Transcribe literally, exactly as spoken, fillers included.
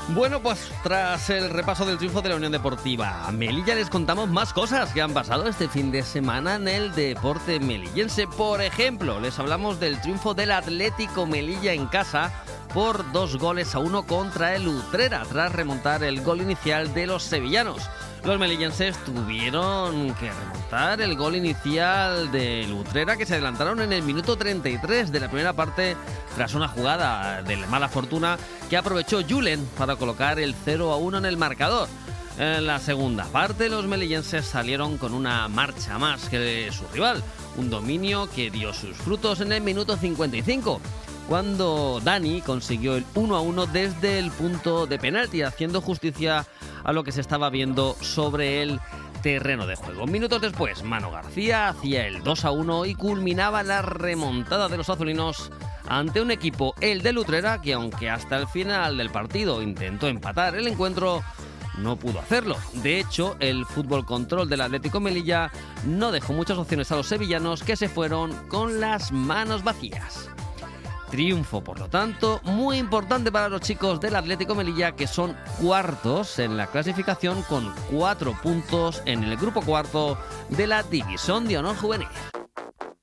Bueno, pues tras el repaso del triunfo de la Unión Deportiva Melilla, les contamos más cosas que han pasado este fin de semana en el deporte melillense. Por ejemplo, les hablamos del triunfo del Atlético Melilla en casa por dos goles a uno contra el Utrera, tras remontar el gol inicial de los sevillanos. Los melillenses tuvieron que remontar el gol inicial del Utrera, que se adelantaron en el minuto treinta y tres de la primera parte tras una jugada de mala fortuna que aprovechó Julen para colocar el cero a uno en el marcador. En la segunda parte, los melillenses salieron con una marcha más que su rival, un dominio que dio sus frutos en el minuto cincuenta y cinco, cuando Dani consiguió el uno a uno desde el punto de penalti, haciendo justicia a lo que se estaba viendo sobre el terreno de juego. Minutos después, Mano García hacía el dos a uno y culminaba la remontada de los azulinos ante un equipo, el de Utrera, que aunque hasta el final del partido intentó empatar el encuentro, no pudo hacerlo. De hecho, el fútbol control del Atlético Melilla no dejó muchas opciones a los sevillanos, que se fueron con las manos vacías. Triunfo, por lo tanto, muy importante para los chicos del Atlético Melilla, que son cuartos en la clasificación con cuatro puntos en el grupo cuarto de la División de Honor Juvenil.